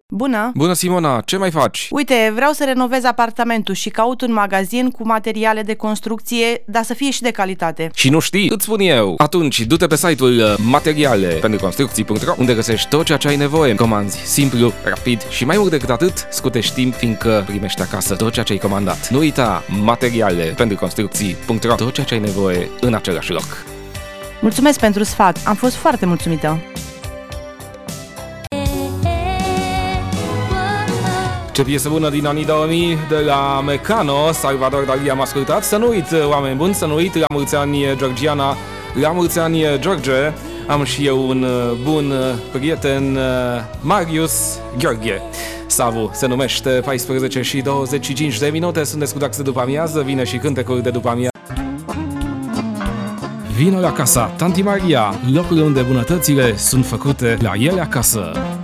Bună! Bună, Simona! Ce mai faci? Uite, vreau să renovez apartamentul și caut un magazin cu materiale de construcție, dar să fie și de calitate. Și nu știi? Îți spun eu! Atunci, du-te pe site-ul materialependuconstrucții.ro, unde găsești tot ceea ce ai nevoie. Comanzi simplu, rapid și mai mult decât atât, scutești timp, fiindcă primești acasă tot ceea ce ai comandat. Nu uita, materialependuconstrucții.ro, tot ceea ce ai nevoie în același loc. Mulțumesc pentru sfat, am fost foarte mulțumită. Ce piesă bună din anii 2000 de la Mecano, Salvador Dalí am ascultat. Să nu uit, oameni buni, să nu uit, la mulți ani Georgiana, la mulți ani George. Am și eu un bun prieten, Marius Gheorghe. Savu se numește, 14 și 25 de minute, sunteți cu Dax de după amiază, vine și cântecul de după amiază. Vino la casa Tanti Maria, locul unde bunătățile sunt făcute la ele acasă.